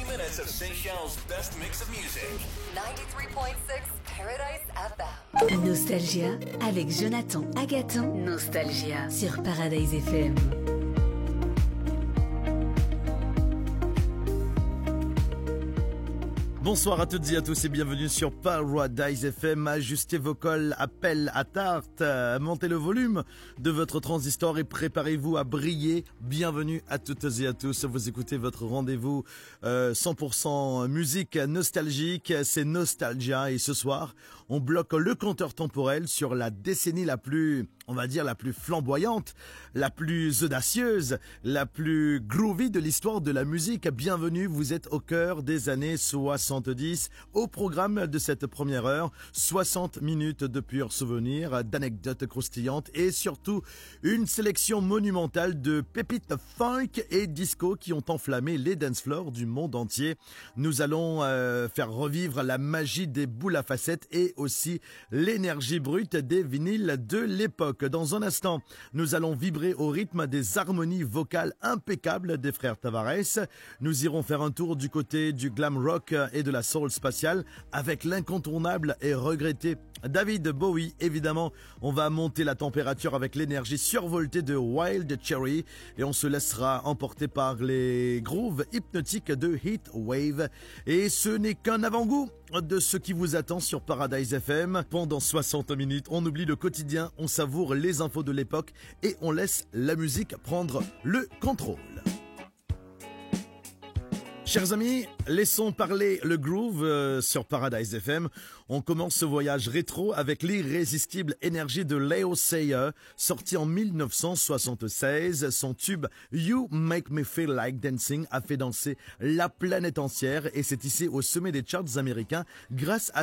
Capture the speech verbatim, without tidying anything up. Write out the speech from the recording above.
minutes of Seychelles' best mix of music. ninety-three point six Paradise F M. Nostalgia avec Jonathan Agaton. Nostalgia sur Paradise F M. Bonsoir à toutes et à tous et bienvenue sur Paradise F M. Ajustez vos cols, appel à tarte, montez le volume de votre transistor et préparez-vous à briller. Bienvenue à toutes et à tous. Vous écoutez votre rendez-vous euh, cent pour cent musique nostalgique, c'est Nostalgia et ce soir, on bloque le compteur temporel sur la décennie la plus, on va dire la plus flamboyante, la plus audacieuse, la plus groovy de l'histoire de la musique. Bienvenue, vous êtes au cœur des années soixante-dix. Au programme de cette première heure, soixante minutes de purs souvenirs, d'anecdotes croustillantes et surtout une sélection monumentale de pépites funk et disco qui ont enflammé les dance floors du monde entier. Nous allons euh, faire revivre la magie des boules à facettes et aussi l'énergie brute des vinyles de l'époque. Dans un instant, nous allons vibrer au rythme des harmonies vocales impeccables des frères Tavares. Nous irons faire un tour du côté du glam rock et de la soul spatiale avec l'incontournable et regretté David Bowie. Évidemment, on va monter la température avec l'énergie survoltée de Wild Cherry et on se laissera emporter par les grooves hypnotiques de Heat Wave. Et ce n'est qu'un avant-goût de ce qui vous attend sur Paradise F M. Pendant soixante minutes, on oublie le quotidien, on savoure les infos de l'époque et on laisse la musique prendre le contrôle. Chers amis, laissons parler le groove euh, sur Paradise F M. On commence ce voyage rétro avec l'irrésistible énergie de Leo Sayer, sorti en mille neuf cent soixante-seize. Son tube You Make Me Feel Like Dancing a fait danser la planète entière et s'est hissé au sommet des charts américains grâce à